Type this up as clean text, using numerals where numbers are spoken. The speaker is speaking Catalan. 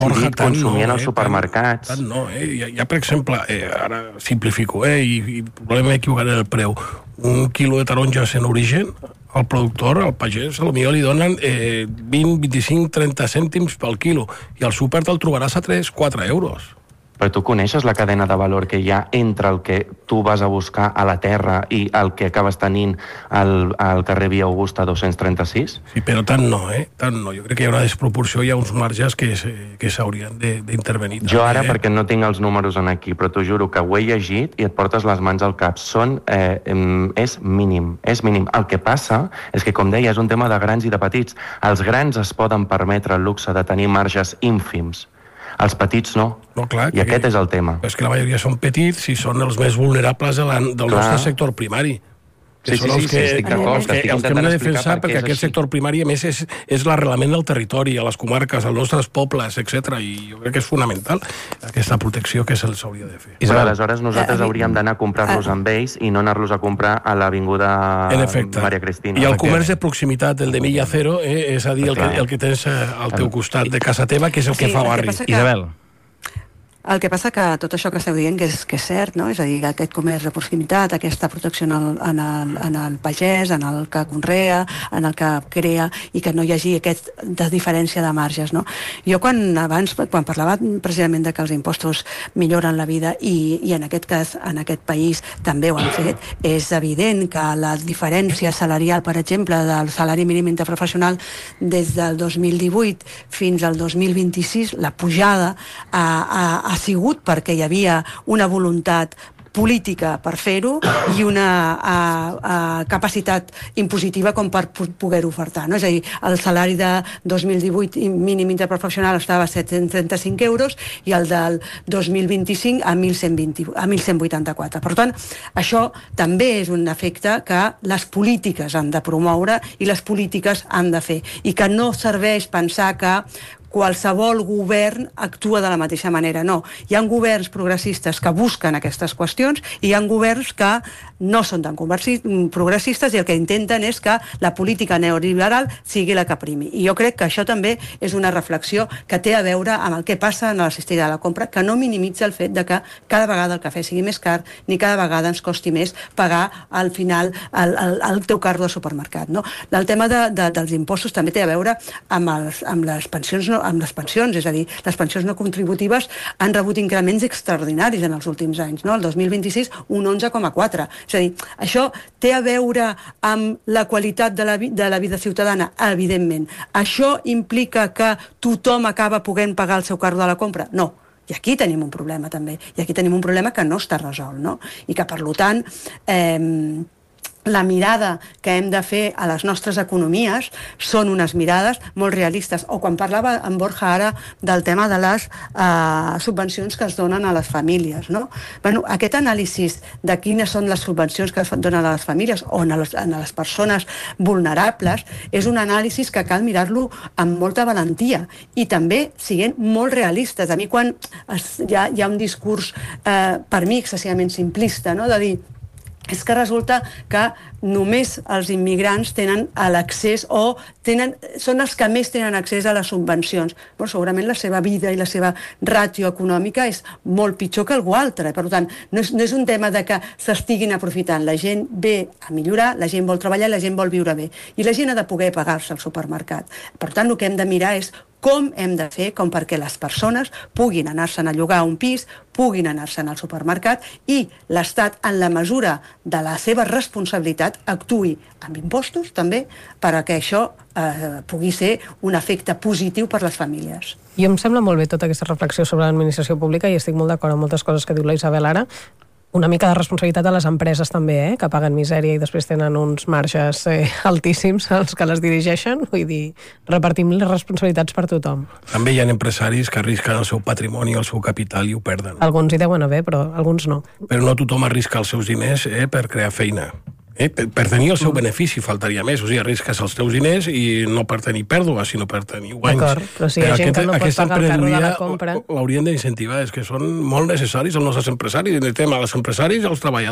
consumien als supermercats. Tant no, ja, per exemple, ara simplifico, i probablement m'equivocaré el preu. Un quilo de taronges en origen, al productor, al pagès, potser li donen 20, 25, 30 cèntims pel quilo, i al súper te'l trobaràs a 3, 4 euros. Però tu coneixes la cadena de valor que hi ha entre el que tu vas a buscar a la terra i el que acabes tenint al carrer Via Augusta 236? Sí, però tant no, tant no. Jo crec que hi ha una desproporció, hi ha uns marges que s'haurien d'intervenir. Jo ara, perquè no tinc els números aquí, però t'ho juro que ho he llegit i et portes les mans al cap. És mínim. El que passa és que, com deia, és un tema de grans i de petits. Els grans es poden permetre el luxe de tenir marges ínfims. Els petits no. Clar, i aquest és el tema. És que la majoria són petits i són els més vulnerables del nostre sector primari. Sí, estic d'acord. Els que hem de defensar, perquè aquest sector primari, a més, és l'arrelament del territori, a les comarques, als nostres pobles, etc. I jo crec que és fonamental aquesta protecció que se'ls hauria de fer. Però aleshores nosaltres hauríem d'anar a comprar-los amb ells i no anar-los a comprar a l'avinguda Maria Cristina. I el comerç de proximitat, el de Milla Cero, és a dir, el que tens al teu costat de casa teva, que és el que fa barri. Isabel. El que passa que tot això que esteu dient que és cert, no? És a dir, que aquest comerç de proximitat, aquesta protecció en el pagès, en el que conrea, en el que crea, i que no hi hagi aquesta diferència de marges, no? Jo quan parlava precisament de que els impostos milloren la vida, i en aquest cas, en aquest país també ho han fet, és evident que la diferència salarial, per exemple, del salari mínim interprofessional des del 2018 fins al 2026, la pujada ha sigut perquè hi havia una voluntat política per fer-ho i una capacitat impositiva com per poder-ho ofertar, no? És a dir, el salari de 2018 mínim interprofessional estava a 735 euros i el del 2025 a 1.184. Per tant, això també és un efecte que les polítiques han de promoure i les polítiques han de fer, i que no serveix pensar que qualsevol govern actua de la mateixa manera. No, hi ha governs progressistes que busquen aquestes qüestions i hi ha governs que no són tan progressistes i el que intenten és que la política neoliberal sigui la que primi. I jo crec que això també és una reflexió que té a veure amb el que passa en la cistella de la compra, que no minimitza el fet de que cada vegada el cafè sigui més car ni cada vegada ens costi més pagar al final el teu carro de supermercat, no? El tema dels impostos també té a veure amb les pensions, és a dir, les pensions no contributives han rebut increments extraordinaris en els últims anys, no? El 2026 un 11,4. És a dir, això té a veure amb la qualitat de la vida ciutadana? Evidentment. Això implica que tothom acaba podent pagar el seu carro de la compra? No. I aquí tenim un problema també. I aquí tenim un problema que no està resolt, no? I que, per tant, la mirada que hem de fer a les nostres economies són unes mirades molt realistes. O quan parlava en Borja ara del tema de les subvencions que es donen a les famílies, no? Bueno, aquest anàlisi de quines són les subvencions que es donen a les famílies o a les persones vulnerables és un anàlisi que cal mirar-lo amb molta valentia i també siguent molt realistes. A mi quan hi ha un discurs per mi excessivament simplista, no? De dir, és que resulta que només els immigrants tenen l'accés o són els que més tenen accés a les subvencions. Però segurament la seva vida i la seva ràtio econòmica és molt pitjor que algú altre. Per tant, no és un tema de que s'estiguin aprofitant. La gent ve a millorar, la gent vol treballar, la gent vol viure bé. I la gent ha de poder pagar-se al supermercat. Per tant, el que hem de mirar és com hem de fer com perquè les persones puguin anar-se'n a llogar un pis, puguin anar-se'n al supermercat i l'Estat, en la mesura de la seva responsabilitat, actuï amb impostos també perquè això pugui ser un efecte positiu per les famílies. I em sembla molt bé tota aquesta reflexió sobre l'administració pública i estic molt d'acord amb moltes coses que diu la Isabel ara. Una mica de responsabilitat a les empreses també, que paguen misèria i després tenen uns marges altíssims els que les dirigeixen. Vull dir, repartim les responsabilitats per tothom. També hi ha empresaris que arrisquen el seu patrimoni, el seu capital i ho perden. Alguns hi deuen haver, però alguns no. Però no tothom arrisca els seus diners per crear feina. Per tenir el seu benefici, faltaria més. O sigui, arrisques els teus diners i no per tenir pèrdua, sinó per tenir guanys. D'acord, però si hi ha gent que no pot pagar el carro de la compra... L'haurien d'incentivar, és que són molt necessaris els nostres empresaris, el tema dels empresaris i els treballadors.